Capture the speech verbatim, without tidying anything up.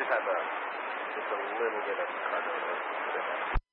have a just a little bit of cargo to put in there.